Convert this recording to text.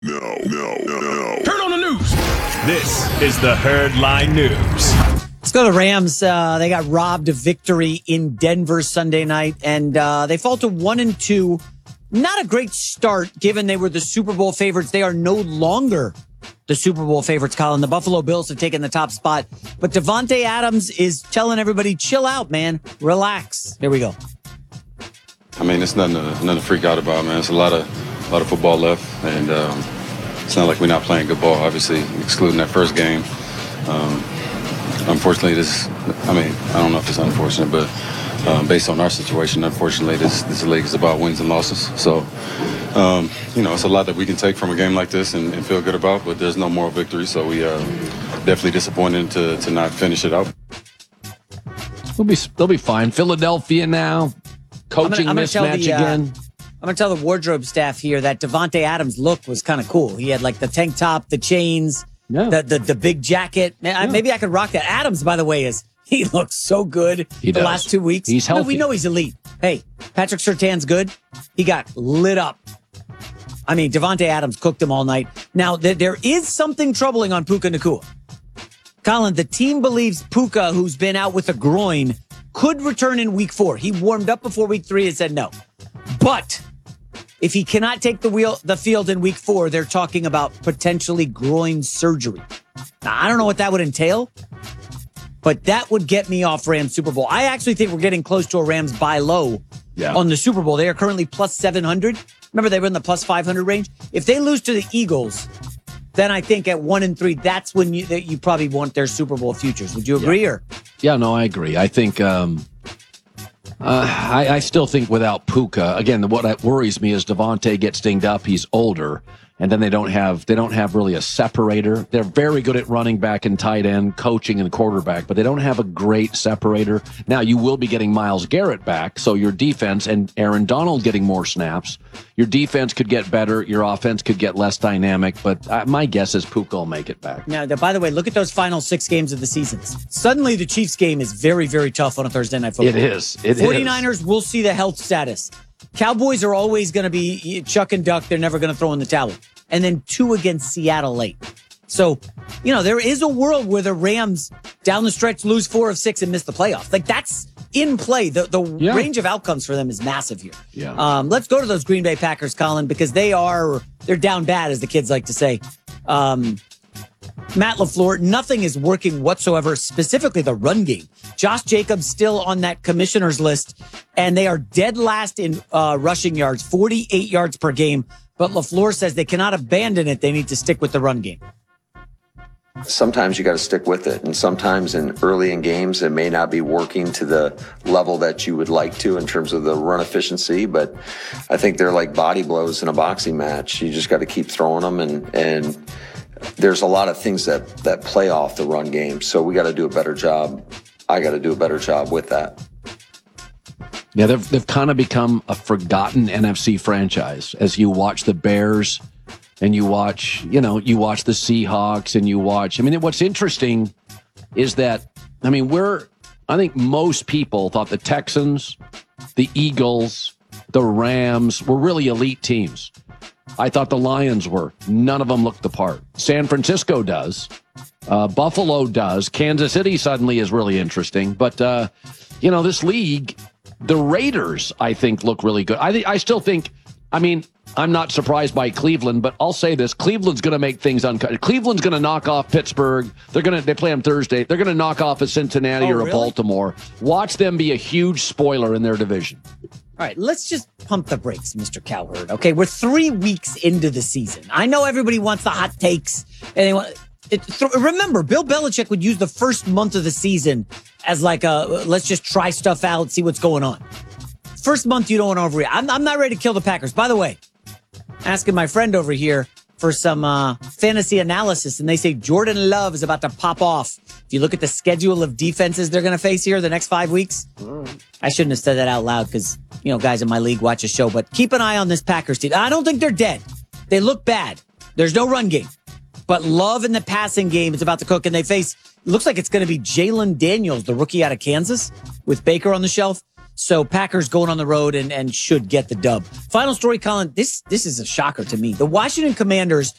No. Turn on the news. This is the Herdline News. Let's go to the Rams. They got robbed of victory in Denver Sunday night, and they fall to 1-2. Not a great start, given they were the Super Bowl favorites. They are no longer the Super Bowl favorites, Colin. The Buffalo Bills have taken the top spot, but Davante Adams is telling everybody, chill out, man. Relax. Here we go. I mean, it's nothing to freak out about, man. It's a lot of football left, and it's not like we're not playing good ball, obviously, excluding that first game. Unfortunately, I don't know if it's unfortunate, but based on our situation, unfortunately, this league is about wins and losses. So, it's a lot that we can take from a game like this and feel good about, but there's no moral victory, so we definitely disappointed to not finish it out. They'll be fine. Philadelphia now, coaching mismatch again. I'm going to tell the wardrobe staff here that Davante Adams' look was kind of cool. He had like the tank top, the chains, the big jacket. Maybe I could rock that. Adams, by the way, he looks so good the last 2 weeks. He's healthy. We know he's elite. Hey, Patrick Surtain's good. He got lit up. I mean, Davante Adams cooked him all night. Now, there is something troubling on Puka Nacua. Colin, the team believes Puka, who's been out with a groin, could return in week 4. He warmed up before week 3 and said no. But if he cannot take the field in week 4, they're talking about potentially groin surgery. Now, I don't know what that would entail, but that would get me off Rams Super Bowl. I actually think we're getting close to a Rams buy low on the Super Bowl. They are currently plus 700. Remember, they were in the plus 500 range. If they lose to the Eagles, then I think at 1-3, that's when you probably want their Super Bowl futures. Would you agree? Yeah, no, I agree. I think I still think without Puka, again, what worries me is Davante gets dinged up. He's older, and then they don't have really a separator. They're very good at running back and tight end, coaching and quarterback, but they don't have a great separator. Now, you will be getting Myles Garrett back, so your defense and Aaron Donald getting more snaps. Your defense could get better. Your offense could get less dynamic, but my guess is Puka will make it back. Now, by the way, look at those final 6 games of the season. Suddenly, the Chiefs game is very, very tough on a Thursday Night Football. It is. 49ers, we'll see the health status. Cowboys are always going to be chuck and duck. They're never going to throw in the towel. And then 2 against Seattle late. So, there is a world where the Rams down the stretch lose 4 of 6 and miss the playoffs. Like, that's in play. The range of outcomes for them is massive here. Yeah. Let's go to those Green Bay Packers, Colin, because they're down bad, as the kids like to say. Matt LaFleur, nothing is working whatsoever, specifically the run game. Josh Jacobs still on that commissioner's list, and they are dead last in rushing yards, 48 yards per game. But LaFleur says they cannot abandon it. They need to stick with the run game. Sometimes you got to stick with it. And sometimes early in games, it may not be working to the level that you would like to in terms of the run efficiency. But I think they're like body blows in a boxing match. You just got to keep throwing them. And there's a lot of things that play off the run game. So we got to do a better job. I got to do a better job with that. Yeah, they've kind of become a forgotten NFC franchise as you watch the Bears and you watch the Seahawks and you watch. I mean, what's interesting is that, I think most people thought the Texans, the Eagles, the Rams were really elite teams. I thought the Lions were. None of them looked the part. San Francisco does. Buffalo does. Kansas City suddenly is really interesting. But, this league, the Raiders, I think, look really good. I still think, I'm not surprised by Cleveland, but I'll say this. Cleveland's going to make things uncut. Cleveland's going to knock off Pittsburgh. They play them Thursday. They're going to knock off a Cincinnati or a Baltimore. Watch them be a huge spoiler in their division. All right, let's just pump the brakes, Mr. Cowherd. Okay, we're 3 weeks into the season. I know everybody wants the hot takes. And remember, Bill Belichick would use the first month of the season as like let's just try stuff out, see what's going on. First month, you don't want to overreact. I'm not ready to kill the Packers. By the way, asking my friend over here for some fantasy analysis, and they say Jordan Love is about to pop off. If you look at the schedule of defenses they're going to face here the next 5 weeks, I shouldn't have said that out loud because, guys in my league watch a show, but keep an eye on this Packers team. I don't think they're dead. They look bad. There's no run game. But Love in the passing game is about to cook, and they face, looks like it's going to be Jalen Daniels, the rookie out of Kansas, with Baker on the shelf. So Packers going on the road and should get the dub. Final story, Colin. This is a shocker to me. The Washington Commanders